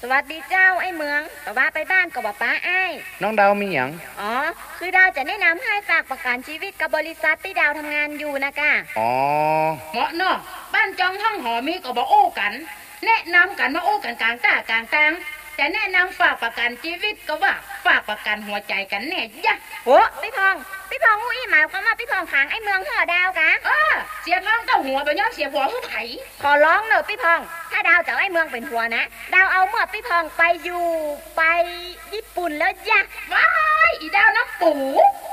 สวัสดีเจ้าไอ้เมืองแต่ว่าไปบ้านกับป้าไอ้น้องดาวมีหยังอ๋อคือดาวจะแนะนำให้ฝากประกันชีวิตกับบริษัทที่ดาวทำงานอยู่นะกะอ๋อเหมาะเนาะบ้านจองห้องหอมีก็บอกโอ้กันแนะนำกันมาโอ้กันกลางตากลางตังแต่แนะนำฝากประกันชีวิตก็ว่าฝากประกันหัวใจกันแน่ยะโหพี่พองหูอีหมายความว่าพี่พองขางไอ้เมืองห่อดาวกะเสียท้องเต้าหัวไปย้อนเสียหัวผู้ไผ่ขอร้องเนอะพี่พองถ้าดาวจะไอ้เมืองเป็นหัวนะดาวเอาเมื่อพี่พองไปอยู่ไปญี่ปุ่นแล้วยะว้ายอีดาวน้ำปู